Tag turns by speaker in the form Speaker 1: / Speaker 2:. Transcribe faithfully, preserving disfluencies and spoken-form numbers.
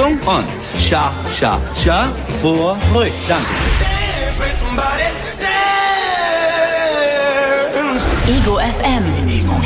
Speaker 1: Achtung und Schach, Schach, Schach, vor, ruhig. Danke.
Speaker 2: Ego F M.